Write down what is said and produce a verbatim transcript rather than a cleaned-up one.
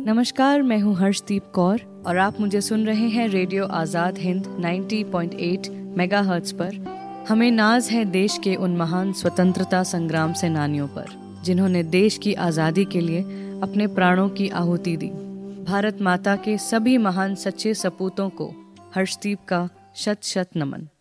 नमस्कार, मैं हूँ हर्षदीप कौर और आप मुझे सुन रहे हैं रेडियो आज़ाद हिंद नब्बे पॉइंट आठ मेगाहर्ट्ज़ पर। हमें नाज है देश के उन महान स्वतंत्रता संग्राम सेनानियों पर जिन्होंने देश की आज़ादी के लिए अपने प्राणों की आहुति दी। भारत माता के सभी महान सच्चे सपूतों को हर्षदीप का शत शत नमन।